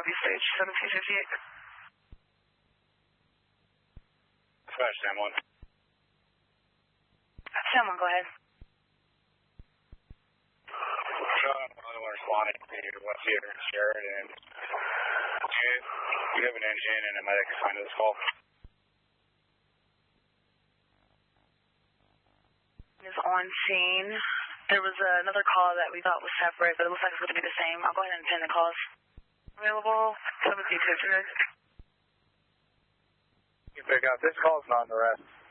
Stage 1758. Dispatch, Sam 1. Sam 1, go ahead. I'm responding to what's here in Sheridan. Do you have an engine and a medic assigned to this call? Is on scene. There was another call that we thought was separate, but it looks like it's going to be the same. I'll go ahead and pin the calls. Available 7 2 You pick up. This call's not an arrest.